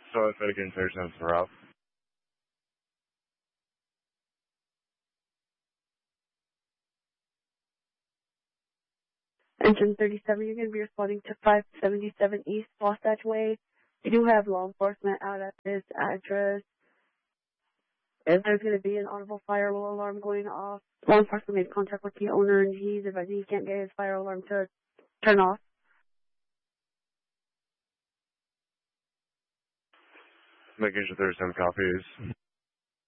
So if I can search them for up. Engine 37, you're going to be responding to 577 East Wasatch Way. You do have law enforcement out at this address. If there's going to be an audible fire alarm going off, law enforcement made contact with the owner and he's advising he can't get his fire alarm to turn off. Making sure there's some copies.